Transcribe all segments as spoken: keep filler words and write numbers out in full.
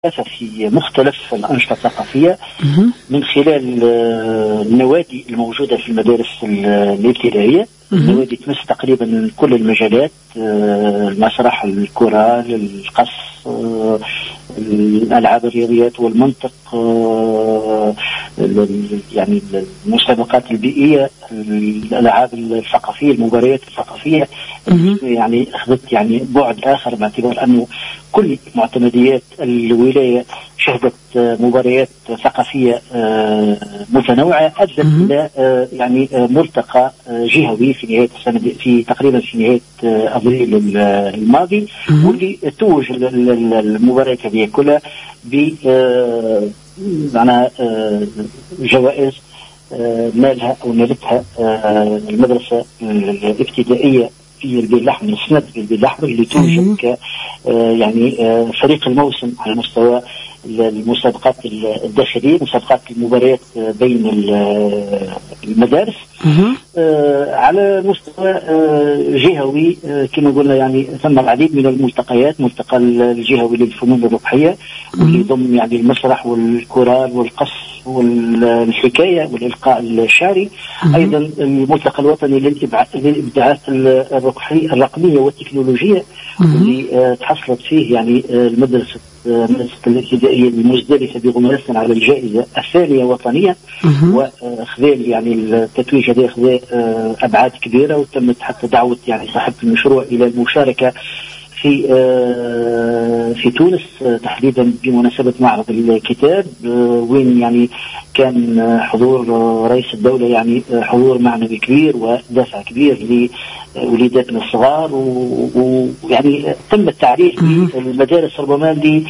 في مختلف الأنشطة الثقافية من خلال النوادي الموجودة في المدارس الابتدائية. النوادي تمس تقريبا كل المجالات، المسرح، الكورال، القص، الألعاب الرياضيات والمنطق، يعني المسابقات البيئية، الألعاب الثقافية، المباريات الثقافية. يعني أخذت يعني بعد آخر باعتبار أنه كل معتمديات الولاية شهدت مباريات ثقافية متنوعة أدت إلى يعني ملتقى جهوي في نهاية السنة، في تقريبا في نهاية أبريل الماضي، واللي توج المباريات هذه كلها ب معناها جوائز نالها أو نالتها المدرسة الابتدائية في البيل الأحمر، السند في البيل الأحمر، اللي توجد ك يعني فريق الموسم على مستوى المسابقات الداخلية، مسابقات المباريات بين المدارس على مستوى جهوي. كما قلنا يعني ثم العديد من الملتقيات، ملتقى الجهوي للفنون الربحية واللي يضم يعني المسرح والكورال والقص والحكاية والإلقاء الشعري، أيضا الملتقى الوطني للإبداعات الرقمية والتكنولوجية واللي تحصلت فيه يعني المدرسة المدرسة الابتدائية المزدلفة بغمرة على الجائزة الثانية وطنيا، وخذال يعني التتويج هذا خذال أبعاد كبيرة، وتمت حتى دعوة يعني صاحب المشروع إلى المشاركة في في تونس تحديدا بمناسبة معرض الكتاب، وين يعني كان حضور رئيس الدولة يعني حضور معنوي كبير ودافع كبير لوليداتنا الصغار، ويعني تم التعريف بالمدارس ربما اللي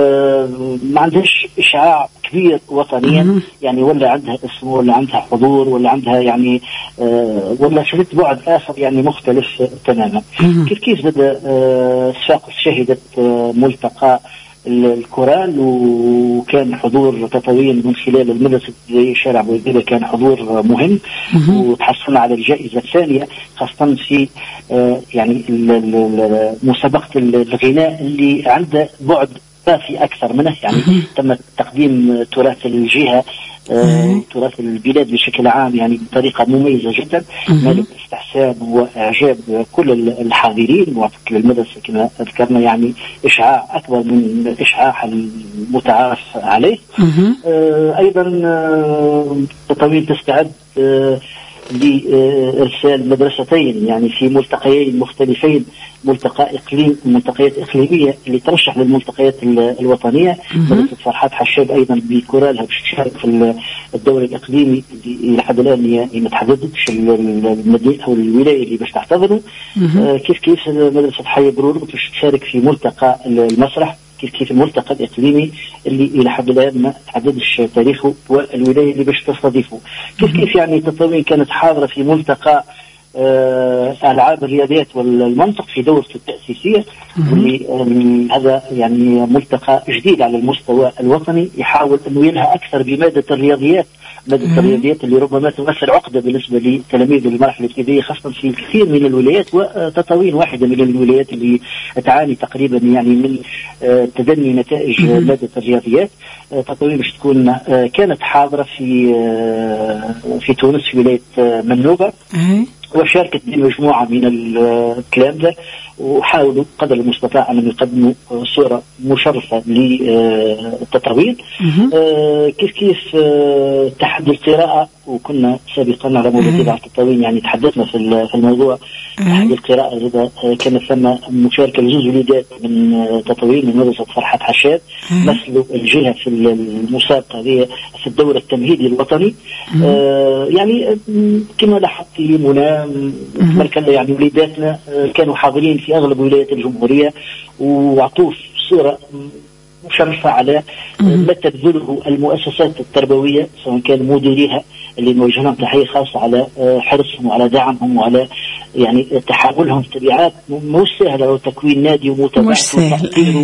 ما عندهاش إشعاع كبير وطنيا، يعني ولا عندها اسم ولا عندها حضور ولا عندها يعني ولا شهدت بعد آخر يعني مختلف تماما. كيف كيف بدأ صفاقس شهدت ملتقى الكورال، وكان حضور تطوير من خلال المدرسة زي شارع بوزيلة، كان حضور مهم، وتحصلنا على الجائزة الثانية خاصة في يعني مسابقة الغناء اللي عنده بعد ثقافي أكثر منه، يعني تم تقديم تراث الجهة، تراث البلاد بشكل عام يعني بطريقة مميزة جدا، نالت استحسان وإعجاب كل الحاضرين، وفق المدرسة كما ذكرنا يعني إشعاع أكبر من الإشعاع المتعارف عليه. أيضا تطوير تستعد لإرسال مدرستين يعني في ملتقيين مختلفين، ملتقى إقليم ملتقيات إقليمية اللي ترشح للملتقيات الوطنية. مدرسة فرحات حشاب أيضا بكورالها باش تشارك في الدوري الإقليمي اللي لحد الآن يعني ما تحددتش المدينة أو الولاية اللي باش تحتضنه. كيف كيف مدرسة حي برور باش تشارك في ملتقى المسرح، كيف كيف الملتقى الإقليمي اللي إلى حد الآن ما تحددش تاريخه والولاية اللي باش تستضيفه. كيف كيف يعني تطوين كانت حاضرة في ملتقى آه ألعاب الرياضيات والمنطق في دورته التأسيسية، واللي هذا يعني ملتقى جديد على المستوى الوطني يحاول أنه ينهى أكثر بمادة الرياضيات، مادة الرياضيات اللي ربما تمثل عقدة بالنسبة لتلاميذ المرحلة الابتدائية خاصة في كثير من الولايات، وتطوين واحدة من الولايات اللي تعاني تقريبا يعني من تدني نتائج مادة الرياضيات. تطوين باش تكون كانت حاضرة في في تونس في ولاية منوبة، وشاركت بمجموعة من الكلام ده، وحاولوا قدر المستطاع أن يقدموا صورة مشرفة للتطوين. كيف كيف تحدي القراءة، وكنا سابقا على مدى تبع التطوين يعني تحدثنا في الموضوع تحدي القراءة، إذا كانت ثم مشاركة لجوز وليدات من تطوين من مدرسة فرحات حشاب مثل الجهة في المسابقة هذه في الدورة التمهيدي الوطني. يعني كما لاحظت منى مركز يعني وليداتنا كانوا حاضرين في أغلب ولايات الجمهورية، وعطوه صورة مشرفة على ما تبذله المؤسسات التربوية سواء كان مديريها اللي نوجه لهم تحية خاصة على حرصهم وعلى دعمهم وعلى يعني تحملهم تبعات مش سهلة، وتكوين نادي ومتابعته وتقديره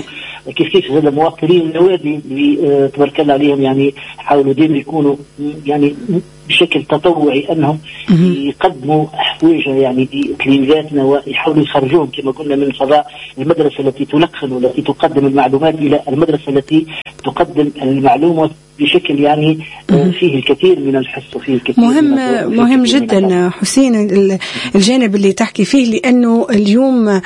كيف كيف هذا مواطنين النوادي اللي تبارك الله عليهم يعني حاولوا ديما يكونوا يعني بشكل تطوعي انهم يقدموا حوايج يعني لتلاميذاتنا ويحاولوا يخرجوهم كما قلنا من فضاء المدرسه التي تلقن والتي تقدم المعلومات الى المدرسه التي تقدم المعلومات بشكل يعني فيه الكثير من الحس وفيه الكثير مهم من مهم جدا حسين الجانب اللي تحكي فيه، لأنه اليوم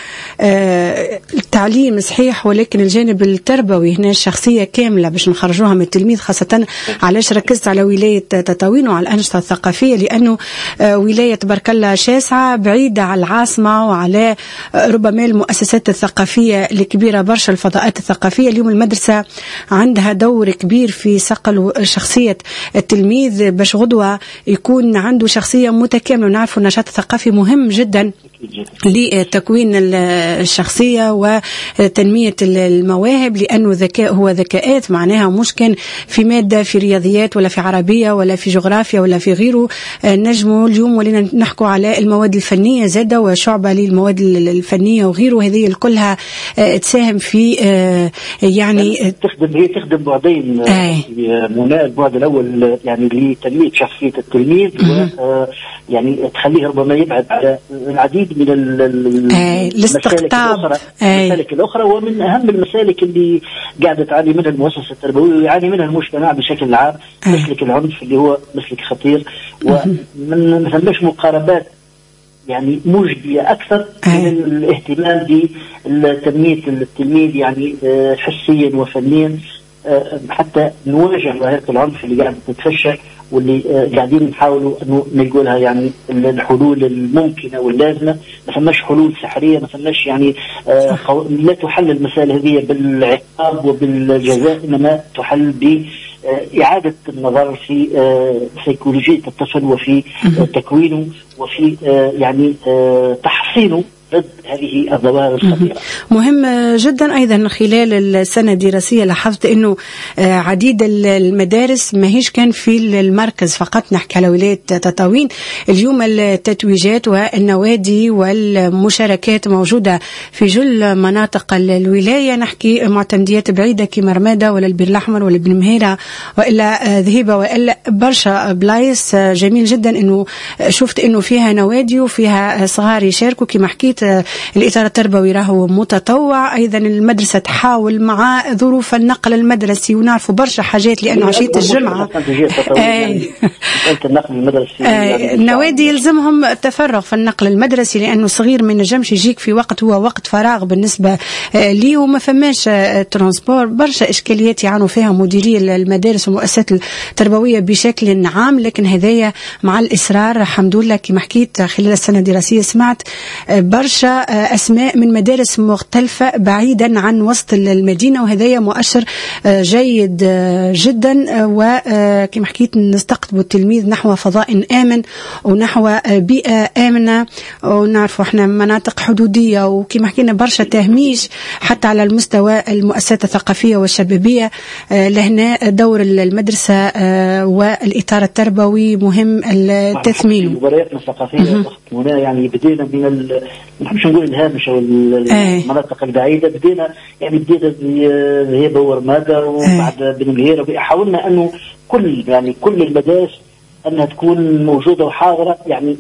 التعليم صحيح ولكن الجانب التربوي هنا الشخصية كاملة باش نخرجوها من التلميذ، خاصة علاش ركزت على ولاية تطاوين وعلى الأنشطة الثقافية، لأنه ولاية تبارك الله شاسعة بعيدة على العاصمة وعلى ربما المؤسسات الثقافية الكبيرة برشا، الفضاءات الثقافية. اليوم المدرسة عندها دور كبير في صقل شخصية التلميذ باش غدوة يكون عنده شخصية متكاملة. ونعرف النشاط الثقافي مهم جدا لتكوين الشخصية وتنمية المواهب، لأنه ذكاء هو ذكاءات معناها مش كان في مادة في رياضيات ولا في عربية ولا في جغرافيا ولا في غيره. نجموا اليوم ولينا نحكوا على المواد الفنية زادة وشعبة للمواد الفنية وغيره، هذه كلها تساهم في يعني تخدم هي تخدم بعدين منى. البعد الأول يعني لتنمية شخصية التلميذ و يعني تخليه ربما يبعد على العديد من المسالك الأخرى المسالك الأخرى ومن أهم المسالك اللي قاعدة تعاني منها المؤسسة التربوية ويعاني منها المجتمع بشكل عام، مسلك العنف اللي هو مسلك خطير ومن ما ثماش مقاربات يعني مجدية أكثر من الاهتمام بتنمية التلميذ يعني حسيا وفنيا حتى نواجه ظاهرة العنف اللي قاعدة تتفشى واللي قاعدين نحاولوا انه نلقوا لها يعني الحلول الممكنه واللازمه. ما ثماش حلول سحريه، ما ثماش يعني لا تحل المسائل هذه بالعقاب وبالجزاء، انما تحل بإعادة النظر في سيكولوجية الطفل وفي تكوينه وفي يعني تحصينه ضد هذه الظواهر الخطيرة. مهم جدا. أيضا خلال السنة الدراسية لاحظت أنه عديد المدارس ما هيش كان في المركز فقط، نحكي على ولاية تطاوين. اليوم التتويجات والنوادي والمشاركات موجودة في جل مناطق الولاية، نحكي معتمديات بعيدة كما رمادة ولا البير الأحمر ولا بن مهيرة وإلا ذهيبة وإلا برشا بلايص. جميل جدا أنه شفت أنه فيها نوادي وفيها صغار يشاركوا كما حكيت. الإطار التربوي راهو متطوع. أيضا المدرسة تحاول مع ظروف النقل المدرسي ونعرفوا برشا حاجات لأنه عشية الجمعة النوادي يلزمهم التفرغ في النقل المدرسي، لأنه صغير ما ينجمش يجيك في وقت هو وقت فراغ بالنسبة ليه وما فماش ترانسبور. برشا إشكاليات يعانوا فيها مديري المدارس والمؤسسات التربوية بشكل عام، لكن هذايا مع الإصرار الحمد لله كما حكيت خلال السنة الدراسية سمعت برشا أسماء من مدارس مختلفة بعيدا عن وسط المدينة، وهذا مؤشر جيد جدا. وكما حكيت نستقطب التلميذ نحو فضاء آمن ونحو بيئة آمنة. ونعرف احنا مناطق حدودية وكما حكينا برشا تهميش حتى على المستوى المؤسسات الثقافية والشبابية. لهنا دور المدرسة والإطار التربوي مهم التثمين. مبارياتنا الثقافية يعني بدينا من مش نقول الهامش او المناطق البعيده، بدينا يعني بدينا بهيبه ورماده وبعد بن مهيره. حاولنا انه كل يعني كل المدارس انها تكون موجوده وحاضره يعني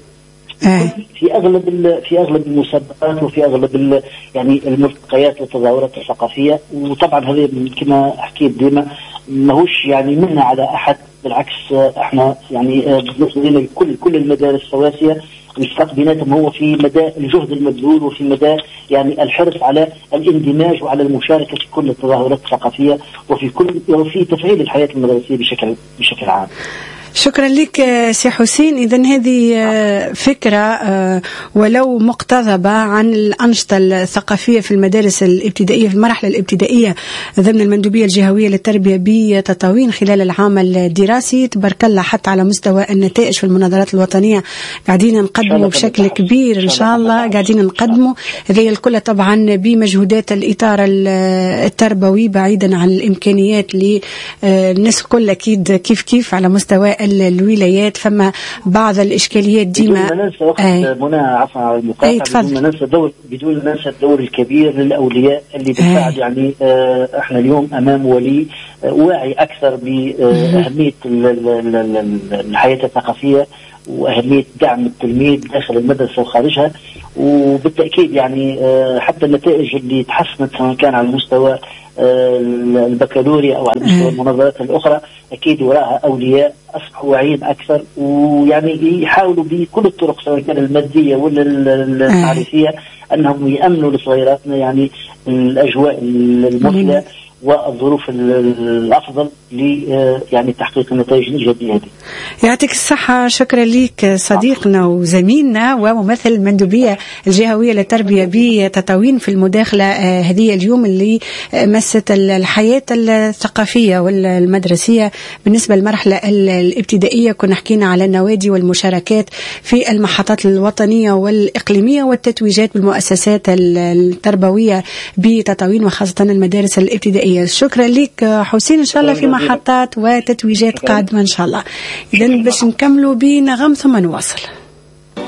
في اغلب في اغلب المسابقات وفي اغلب يعني الملتقيات والتظاهرات الثقافيه. وطبعا هذا كما حكيت ديما ماهوش يعني منا على احد، بالعكس احنا يعني بالنسبه لنا كل كل المدارس سواسيه. الفرق بيناتهم هو في مدى الجهد المبذول وفي مدى يعني الحرص على الاندماج وعلى المشاركه في كل التظاهرات الثقافيه وفي كل وفي تفعيل الحياه المدرسيه بشكل بشكل عام. شكرا لك سي حسين. إذن هذه فكرة ولو مقتضبة عن الأنشطة الثقافية في المدارس الابتدائية في المرحلة الابتدائية ضمن المندوبية الجهوية للتربية بتطاوين خلال العام الدراسي. تبارك الله حتى على مستوى النتائج في المناظرات الوطنية قاعدين نقدموا بشكل كبير إن شاء الله، قاعدين نقدموا هذه الكل طبعا بمجهودات الإطار التربوي بعيدا عن الإمكانيات للناس كل أكيد كيف كيف على مستوى الولايات فما بعض الإشكاليات ديما. بدون ما ننسى وقت منى عفوا على المقاطعة، بدون ما ننسى دور بدون ما ننسى الدور الكبير للأولياء اللي بالفعل يعني آه احنا اليوم أمام ولي آه واعي أكثر بأهمية الحياة الثقافية وأهمية دعم التلميذ داخل المدرسة وخارجها. وبالتأكيد يعني حتى النتائج اللي تحسنت سواء كان على مستوى البكالوريا أو على مستوى المنظمات الأخرى أكيد وراءها أولياء أصبحوا واعيين أكثر، ويعني يحاولوا بكل الطرق سواء كان المادية ولا المعرفية أنهم يأمنوا لصغيراتنا يعني الأجواء المثلى والظروف الأفضل ل يعني تحقيق النتائج الإيجابية هذه. يعطيك الصحة، شكرا لك صديقنا وزميلنا وممثل المندوبية الجهوية للتربية بتطاوين في المداخلة هذه اليوم اللي مست الحياة الثقافية والمدرسية بالنسبة للمرحلة الابتدائية. كنا حكينا على النوادي والمشاركات في المحطات الوطنية والإقليمية والتتويجات بالمؤسسات التربوية بتطاوين وخاصة المدارس الابتدائية. شكرا لك حسين، إن شاء الله في محطات وتتويجات قادمة إن شاء الله. إذن باش نكملوا بنغم ثم نواصل.